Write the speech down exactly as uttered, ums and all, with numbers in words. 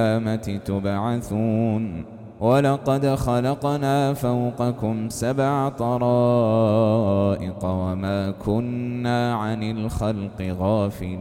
القيامة تبعثون ولقد خلقنا فوقكم سبع طرائق وما كنا عن الخلق غافلين